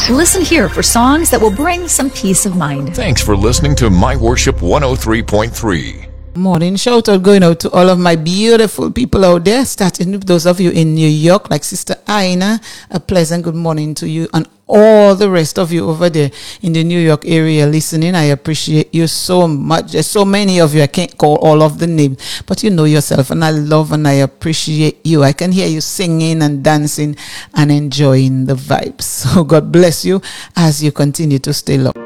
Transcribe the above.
Listen here for songs that will bring some peace of mind. Thanks for listening to My Worship 103.3. Morning shout out going out to all of my beautiful people out there, starting with those of you in New York, like Sister Aina. A pleasant good morning to you, and all the rest of you over there in the New York area listening. I appreciate you so much. There's so many of you, I can't call all of the names, but you know yourself, and I love and I appreciate you. I can hear you singing and dancing and enjoying the vibes. So God bless you as you continue to stay locked.